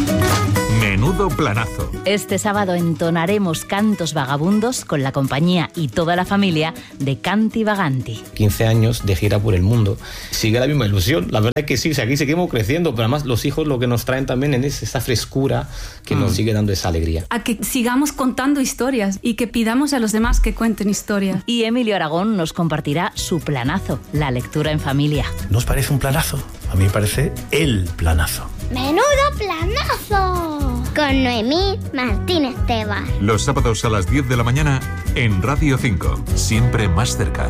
Menudo planazo. Este sábado entonaremos cantos vagabundos con la compañía y toda la familia de Canti Vaganti. 15 años de gira por el mundo. Sigue la misma ilusión. La verdad es que sí, aquí seguimos creciendo, pero además los hijos lo que nos traen también es esa frescura que nos sigue dando esa alegría. A que sigamos contando historias y que pidamos a los demás que cuenten historias. Y Emilio Aragón nos compartirá su planazo, la lectura en familia. ¿No os parece un planazo? A mí me parece el planazo. ¡Menudo planazo! Con Noemí Martínez Tebas. Los sábados a las 10 de la mañana en Radio 5. Siempre más cerca.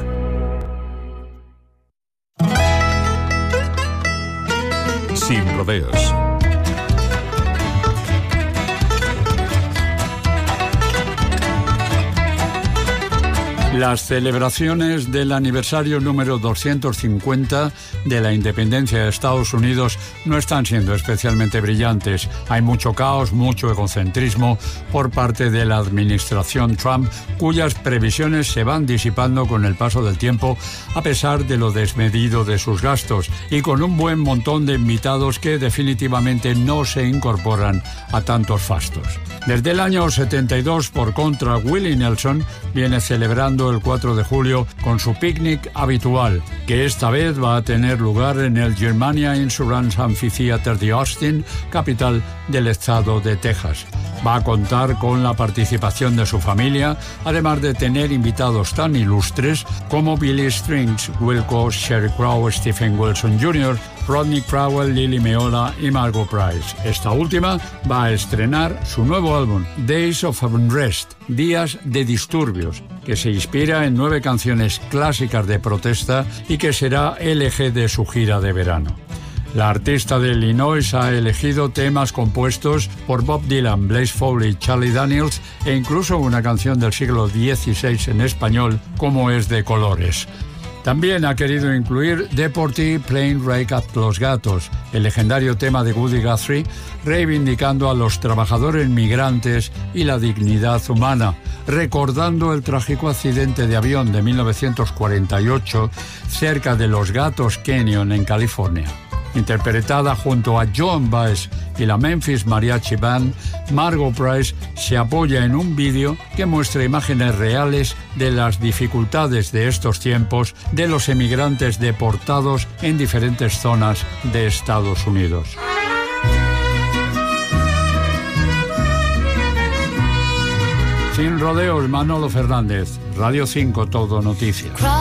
Sin rodeos. Las celebraciones del aniversario número 250 de la independencia de Estados Unidos no están siendo especialmente brillantes. Hay mucho caos, mucho egocentrismo por parte de la administración Trump, cuyas previsiones se van disipando con el paso del tiempo a pesar de lo desmedido de sus gastos y con un buen montón de invitados que definitivamente no se incorporan a tantos fastos. Desde el año 72, por contra, Willie Nelson viene celebrando el 4 de julio con su picnic habitual, que esta vez va a tener lugar en el Germania Insurance Amphitheater de Austin, capital del estado de Texas. Va a contar con la participación de su familia, además de tener invitados tan ilustres como Billy Strings, Wilco, Sheryl Crow, Stephen Wilson Jr., Rodney Crowell, Lily Meola y Margot Price. Esta última va a estrenar su nuevo álbum, Days of Unrest, Días de Disturbios, que se inspira en 9 canciones clásicas de protesta y que será el eje de su gira de verano. La artista de Illinois ha elegido temas compuestos por Bob Dylan, Blaze Foley, Charlie Daniels e incluso una canción del siglo XVI en español, como es de Colores. También ha querido incluir Deportee Plane Rake at Los Gatos, el legendario tema de Woody Guthrie, reivindicando a los trabajadores migrantes y la dignidad humana, recordando el trágico accidente de avión de 1948 cerca de Los Gatos Canyon, en California. Interpretada junto a Joan Baez y la Memphis Mariachi Band, Margot Price se apoya en un vídeo que muestra imágenes reales de las dificultades de estos tiempos de los emigrantes deportados en diferentes zonas de Estados Unidos. Sin rodeos, Manolo Fernández, Radio 5 Todo Noticias.